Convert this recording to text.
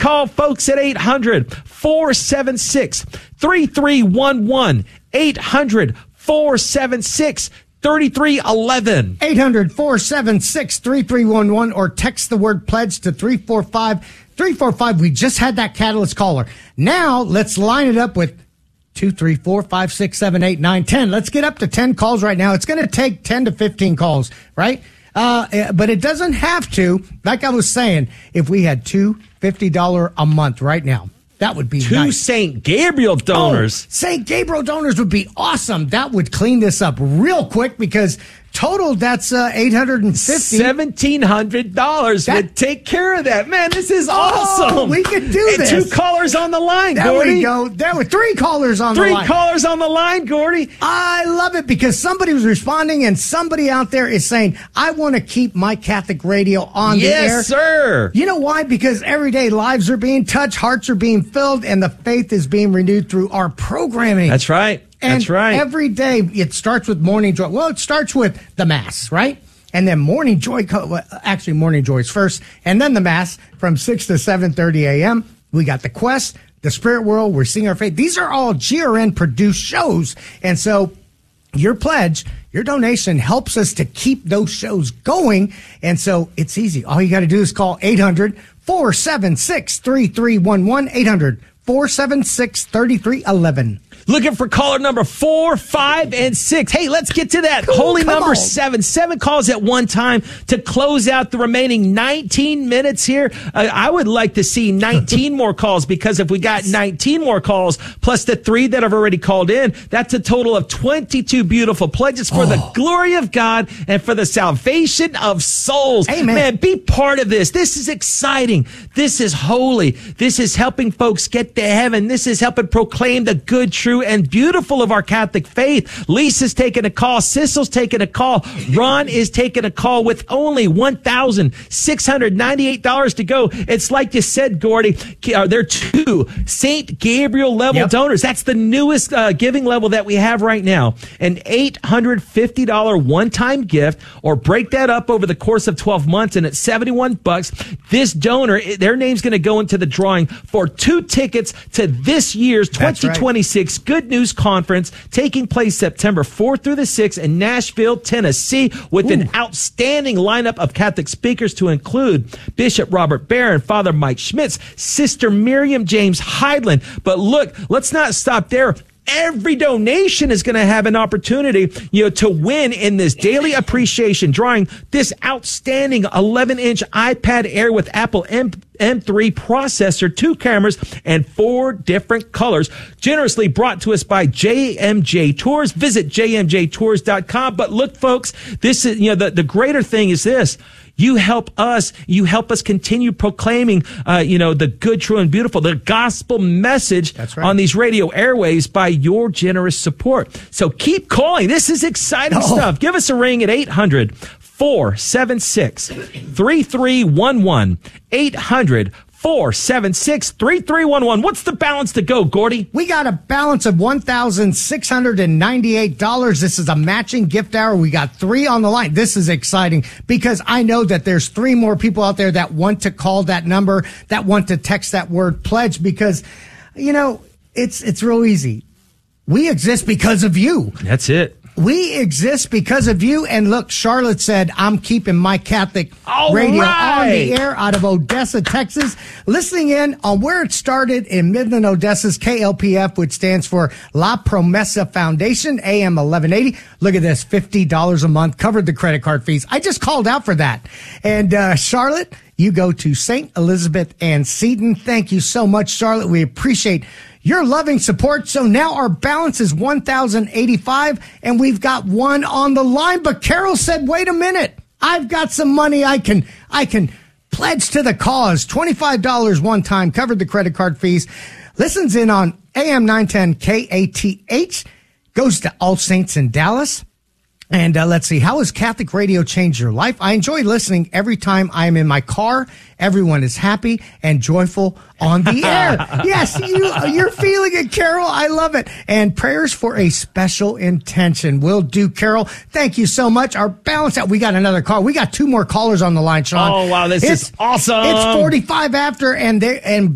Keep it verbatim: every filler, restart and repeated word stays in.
call, folks, at eight hundred, four seven six, three three one one. eight hundred, four seven six, three three one one. eight hundred, four seven six, three three one one or text the word pledge to three four five three four five. We just had that Catalyst caller. Now let's line it up with two, three, four, five, six, seven, eight, nine, ten. Let's get up to ten calls right now. It's going to take ten to fifteen calls, right? Uh, but it doesn't have to. Like I was saying, if we had two fifty dollars a month right now, that would be Two nice. Saint Gabriel donors. Oh, Saint Gabriel donors would be awesome. That would clean this up real quick because total, that's uh, eight hundred fifty dollars. seventeen hundred dollars That- would take care of that. Man, this is Oh, awesome. we could do and this. Two callers on the line, There Gordy. we go. There were three callers on Three the line. callers on the line, Gordy. I love it because somebody was responding and somebody out there is saying, I want to keep my Catholic radio on the air. Yes, sir. You know why? Because every day lives are being touched, hearts are being filled, and the faith is being renewed through our programming. That's right. And That's right. every day it starts with morning joy. Well, it starts with the Mass, right? And then morning joy, co- well, actually morning joy is first, and then the Mass from six to seven thirty a.m. We got the Quest, the Spirit World, we're seeing our faith. These are all G R N produced shows. And so your pledge, your donation helps us to keep those shows going. And so it's easy. All you got to do is call eight hundred, four seven six, three three one one, eight hundred, four seven six, three three one one. Looking for caller number four, five, and six. Hey, let's get to that. Ooh, Holy come number on. seven. Seven calls at one time to close out the remaining nineteen minutes here. Uh, I would like to see nineteen more calls because if we got nineteen more calls plus the three that have already called in, that's a total of twenty-two beautiful pledges for Oh. the glory of God and for the salvation of souls. Amen. Man, be part of this. This is exciting. This is holy. This is helping folks get to heaven. This is helping proclaim the good, true, and beautiful of our Catholic faith. Lisa's taking a call. Sissel's taking a call. Ron is taking a call with only one thousand six hundred ninety-eight dollars to go. It's like you said, Gordy, uh, there are two Saint Gabriel level Yep. donors. That's the newest uh, giving level that we have right now. An eight hundred fifty dollars one-time gift, or break that up over the course of twelve months, and at seventy-one bucks, this donor, their name's going to go into the drawing for two tickets to this year's That's right. twenty twenty-six Good News Conference, taking place September fourth through the sixth in Nashville, Tennessee, with Ooh. an outstanding lineup of Catholic speakers to include Bishop Robert Barron, Father Mike Schmitz, Sister Miriam James Heidland. But look, let's not stop there. Every donation is going to have an opportunity, you know, to win in this daily appreciation drawing this outstanding eleven inch iPad Air with Apple M M3 processor, two cameras, and four different colors. Generously brought to us by J M J Tours. Visit j m j tours dot com. But look, folks, this is, you know, the, the greater thing is this. You help us. You help us continue proclaiming, uh, you know, the good, true, and beautiful, the gospel message That's right. on these radio airways by your generous support. So keep calling. This is exciting Oh. stuff. Give us a ring at eight hundred, four seven six, three three one one. eight hundred, four seven six, three three one one. What's the balance to go, Gordy? We got a balance of one thousand six hundred ninety-eight dollars. This is a matching gift hour. We got three on the line. This is exciting because I know that there's three more people out there that want to call that number, that want to text that word pledge because, you know, it's, it's real easy. We exist because of you. That's it. We exist because of you. And look, Charlotte said, I'm keeping my Catholic All radio right. on the air out of Odessa, Texas, listening in on where it started in Midland, Odessa's K L P F, which stands for La Promesa Foundation, A M eleven eighty. Look at this, fifty dollars a month, covered the credit card fees. I just called out for that. And uh, Charlotte, you go to Saint Elizabeth and Seton. Thank you so much, Charlotte. We appreciate your loving support. So now our balance is one thousand eighty-five and we've got one on the line. But Carol said, wait a minute. I've got some money I can, I can pledge to the cause. twenty-five dollars one time, covered the credit card fees. Listens in on A M nine ten K A T H, goes to All Saints in Dallas. And uh, let's see, how has Catholic radio changed your life? I enjoy listening every time I am in my car. Everyone is happy and joyful on the air. Yes, you, you're feeling it, Carol. I love it. And prayers for a special intention will do, Carol. Thank you so much. Our balance out. We got another call. We got two more callers on the line, Sean. Oh, wow, this It's- is awesome. It's forty-five after, and they and